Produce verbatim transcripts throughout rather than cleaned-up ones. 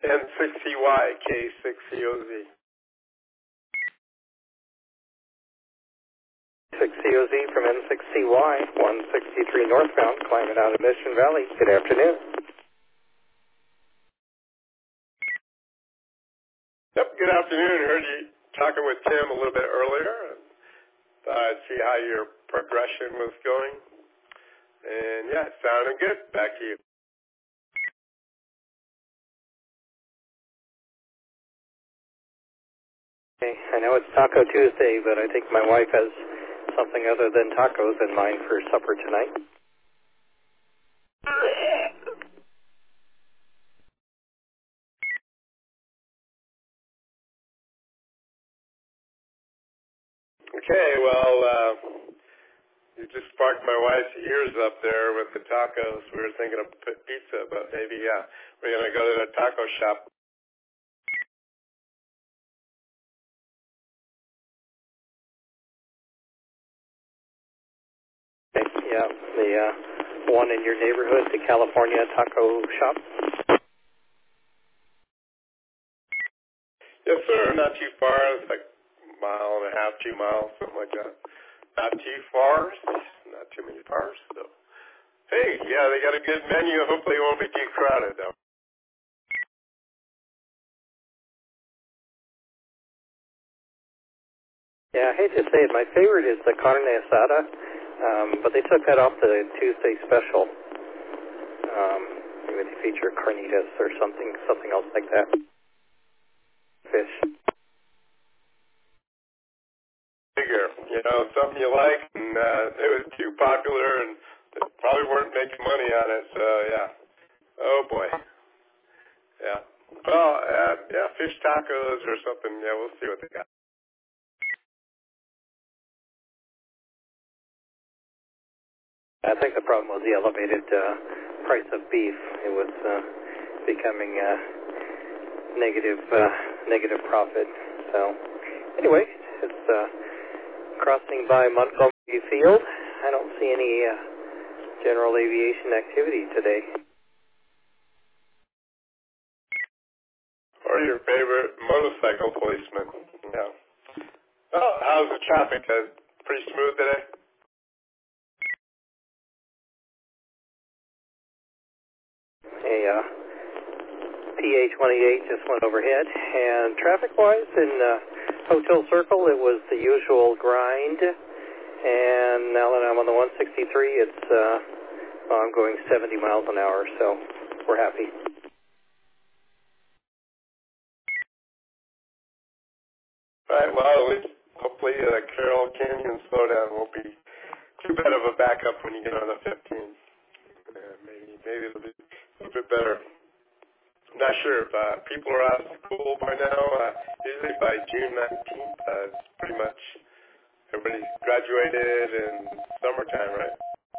N six C Y K six C O Z. six C O Z from N six C Y, one sixty-three northbound, climbing out of Mission Valley. Good afternoon. Yep, good afternoon. Heard you talking with Tim a little bit earlier. Thought I'd see how your progression was going. And yeah, sounding good. Back to you. Okay, I know it's Taco Tuesday, but I think my wife has something other than tacos in mind for supper tonight. Okay, well, uh, you just sparked my wife's ears up there with the tacos. We were thinking of pizza, but maybe, yeah, we're going to go to the taco shop. Okay, yeah, the uh, one in your neighborhood, the California Taco Shop. Yes, sir. Not too far. It's like a mile and a half, two miles, something like that. Not too far. Not too many cars, though. Hey, yeah, they got a good menu. Hopefully it won't be too crowded, though. Yeah, I hate to say it, my favorite is the carne asada, um, but they took that off the Tuesday special. Um, maybe they feature carnitas or something, something else like that. Fish. Figure, you know, something you like, and uh, it was too popular, and they probably weren't making money on it, so yeah. Oh, boy. Yeah. Well, uh, yeah, fish tacos or something. Yeah, we'll see what they got. I think the problem was the elevated uh, price of beef. It was uh, becoming uh, negative, uh, negative profit. So, anyway, it's uh, crossing by Montgomery Field. I don't see any uh, general aviation activity today. Or your favorite motorcycle policeman. Yeah. Well, how's the traffic? Uh, pretty smooth today? A uh, P A twenty-eight just went overhead, and traffic-wise in uh, Hotel Circle, it was the usual grind. And now that I'm on the one sixty-three, it's uh, well, I'm going seventy miles an hour, so we're happy. All right, well, at least hopefully the uh, Carroll Canyon slowdown won't be too bad of a backup when you get on the fifteen. Uh, maybe, maybe it'll be a little bit better. I'm not sure if uh, people are out of school by now. Uh, usually by June nineteenth, uh, it's pretty much everybody's graduated and summertime, right?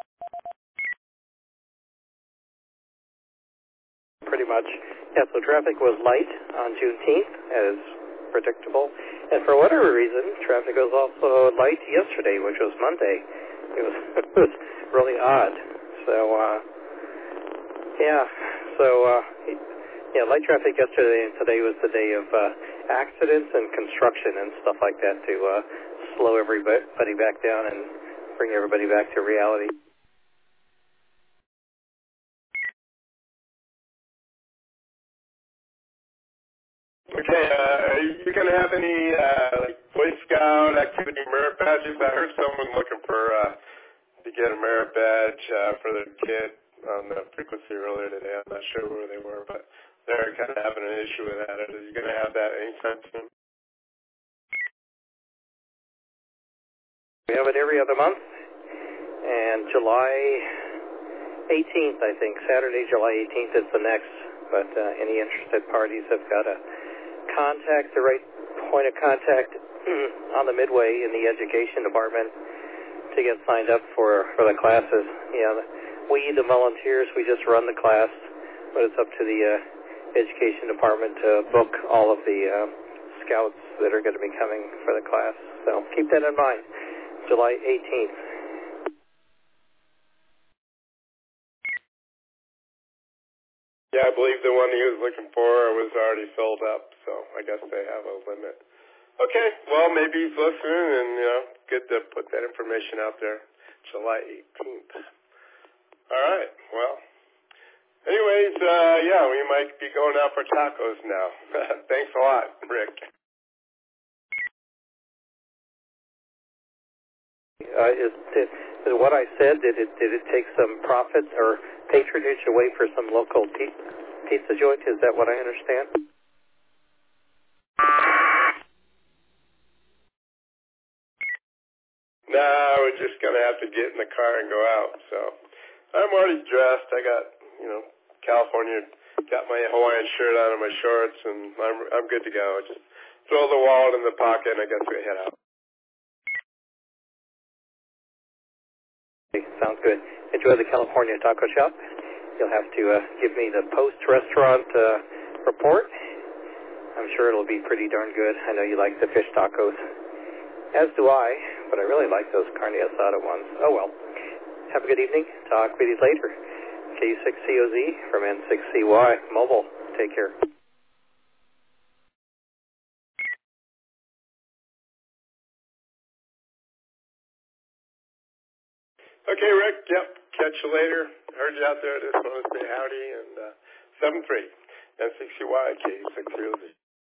Pretty much. Yeah, so traffic was light on Juneteenth, as predictable. And for whatever reason, traffic was also light yesterday, which was Monday. It was, it was really odd. So, uh, yeah, so, uh, yeah, light traffic yesterday and today was the day of uh, accidents and construction and stuff like that to uh, slow everybody back down and bring everybody back to reality. Okay, uh, are you going to have any uh, like Boy Scout activity merit badges? I heard someone looking for uh, to get a merit badge uh, for their kid on the frequency earlier today. I'm not sure where they were, but they're kind of having an issue with that. Are you going to have that anytime soon? We have it every other month, and July eighteenth, I think, Saturday, July eighteenth is the next, but uh, any interested parties have got to contact the right point of contact on the Midway in the education department to get signed up for, for the classes. You know, we, the volunteers, we just run the class, but it's up to the uh, education department to book all of the uh, scouts that are going to be coming for the class. So keep that in mind, July eighteenth. Yeah, I believe the one he was looking for was already filled up, so I guess they have a limit. Okay, well, maybe he's listening, and, you know, good to put that information out there. July eighteenth. All right, well, anyways, uh, yeah, we might be going out for tacos now. Thanks a lot, Rick. Uh, is, is, is what I said, did it did it take some profit or patronage away for some local pizza, pizza joint? Is that what I understand? No, we're just going to have to get in the car and go out. So I'm already dressed. I got, you know, California, got my Hawaiian shirt on and my shorts, and I'm I'm good to go. Just throw the wallet in the pocket, and I guess we head out. Okay, sounds good. Enjoy the California Taco Shop. You'll have to uh, give me the post-restaurant uh, report. I'm sure it'll be pretty darn good. I know you like the fish tacos. As do I, but I really like those carne asada ones. Oh well. Have a good evening. Talk with you later. K six C O Z from N six C Y Mobile. Take care. Okay, Rick. Yep. Catch you later. Heard you out there. Just want to say howdy. And uh, seven three N six C Y K six C O Z.